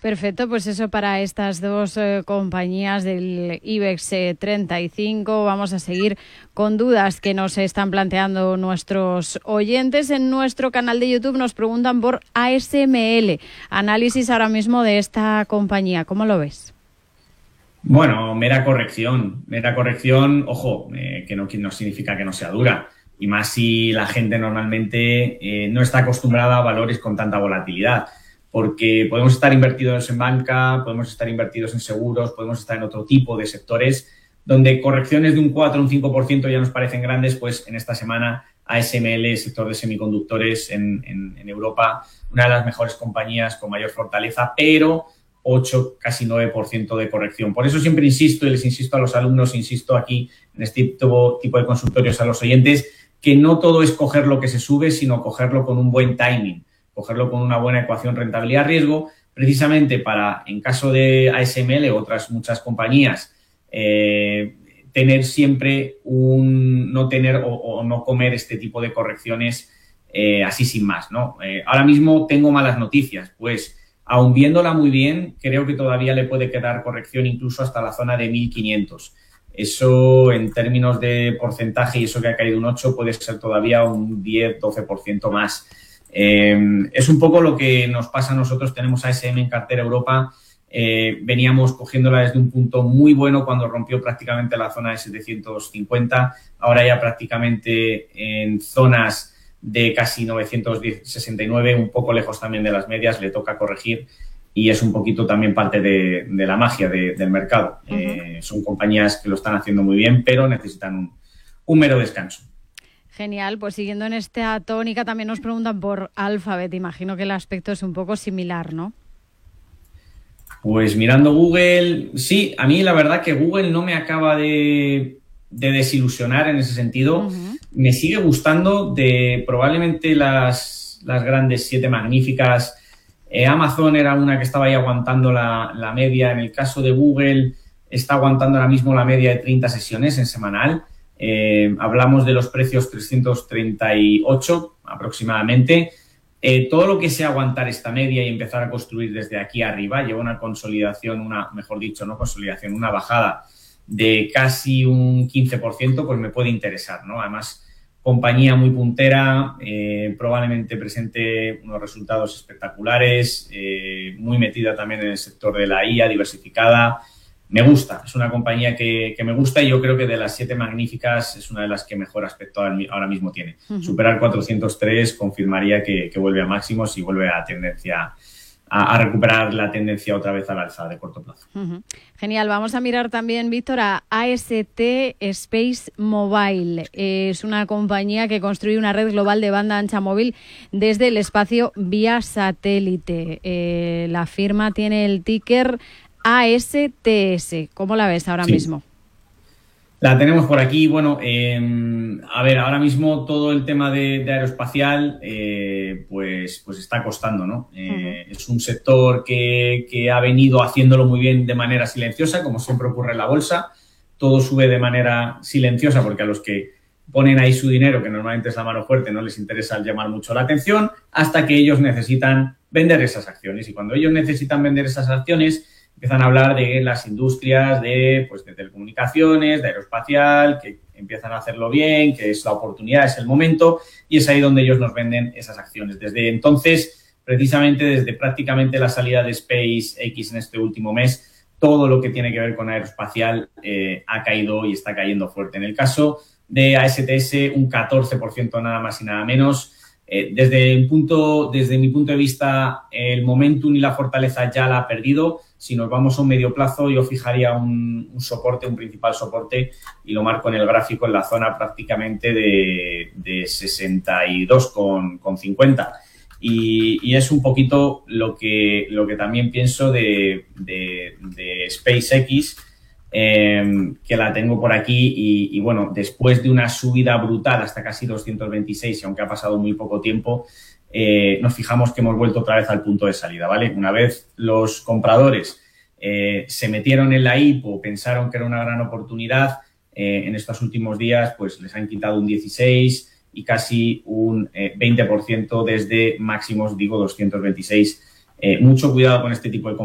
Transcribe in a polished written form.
Perfecto, pues eso para estas dos compañías del IBEX 35. Vamos a seguir con dudas que nos están planteando nuestros oyentes. En nuestro canal de YouTube nos preguntan por ASML. Análisis ahora mismo de esta compañía. ¿Cómo lo ves? Bueno, mera corrección, ojo, que no significa que no sea dura. Y más si la gente normalmente no está acostumbrada a valores con tanta volatilidad. Porque podemos estar invertidos en banca, podemos estar invertidos en seguros, podemos estar en otro tipo de sectores donde correcciones de un 4 o un 5% ya nos parecen grandes. Pues en esta semana ASML, sector de semiconductores en Europa, una de las mejores compañías con mayor fortaleza, pero 8, casi 9% de corrección. Por eso siempre insisto, y les insisto a los alumnos, insisto aquí en este tipo de consultorios a los oyentes, que no todo es coger lo que se sube, sino cogerlo con un buen timing, cogerlo con una buena ecuación rentabilidad-riesgo, precisamente para, en caso de ASML u otras muchas compañías, tener siempre no tener o no comer este tipo de correcciones así sin más, ¿no? Ahora mismo tengo malas noticias, pues aun viéndola muy bien, creo que todavía le puede quedar corrección incluso hasta la zona de 1.500. Eso en términos de porcentaje, y eso que ha caído un 8, puede ser todavía un 10-12% más. Es un poco lo que nos pasa a nosotros. Tenemos ASM en cartera Europa. Veníamos cogiéndola desde un punto muy bueno cuando rompió prácticamente la zona de 750. Ahora ya prácticamente en zonas de casi 969, un poco lejos también de las medias, le toca corregir y es un poquito también parte de la magia del mercado. Son compañías que lo están haciendo muy bien, pero necesitan un mero descanso. Genial, pues siguiendo en esta tónica también nos preguntan por Alphabet. Imagino que el aspecto es un poco similar, ¿no? Pues mirando Google, sí, a mí la verdad que Google no me acaba de desilusionar en ese sentido. Me sigue gustando de probablemente las grandes 7 magníficas. Amazon era una que estaba ahí aguantando la media. En el caso de Google está aguantando ahora mismo la media de 30 sesiones en semanal. Hablamos de los precios 338 aproximadamente. Todo lo que sea aguantar esta media y empezar a construir desde aquí arriba lleva una consolidación, una bajada de casi un 15%, pues me puede interesar, ¿no? Además, compañía muy puntera, probablemente presente unos resultados espectaculares, muy metida también en el sector de la IA, diversificada. Me gusta, es una compañía que me gusta y yo creo que de las 7 magníficas es una de las que mejor aspecto ahora mismo tiene. Superar 403 confirmaría que vuelve a máximos y vuelve a recuperar la tendencia otra vez al alza de corto plazo. Genial, vamos a mirar también, Víctor, a AST Space Mobile. Es una compañía que construye una red global de banda ancha móvil desde el espacio vía satélite. La firma tiene el ticker ASTS. ¿Cómo la ves ahora mismo? La tenemos por aquí. Bueno, a ver, ahora mismo todo el tema de aeroespacial pues está costando, ¿no? Es un sector que ha venido haciéndolo muy bien de manera silenciosa, como siempre ocurre en la bolsa. Todo sube de manera silenciosa porque a los que ponen ahí su dinero, que normalmente es la mano fuerte, no les interesa llamar mucho la atención, hasta que ellos necesitan vender esas acciones. Y cuando ellos necesitan vender esas acciones, empiezan a hablar de las industrias de telecomunicaciones, de aeroespacial, que empiezan a hacerlo bien, que es la oportunidad, es el momento, y es ahí donde ellos nos venden esas acciones. Desde entonces, precisamente desde prácticamente la salida de SpaceX en este último mes, todo lo que tiene que ver con aeroespacial ha caído y está cayendo fuerte. En el caso de ASTS, un 14% nada más y nada menos. Desde mi punto de vista, el momentum y la fortaleza ya la ha perdido. Si nos vamos a un medio plazo, yo fijaría un soporte, un principal soporte, y lo marco en el gráfico en la zona prácticamente de 62,50. Y es un poquito lo que también pienso de SpaceX, que la tengo por aquí y bueno, después de una subida brutal hasta casi 226, y aunque ha pasado muy poco tiempo, nos fijamos que hemos vuelto otra vez al punto de salida, ¿vale? Una vez los compradores se metieron en la IPO, pensaron que era una gran oportunidad, en estos últimos días pues les han quitado un 16 y casi un 20% desde máximos, digo, 226. Mucho cuidado con este tipo de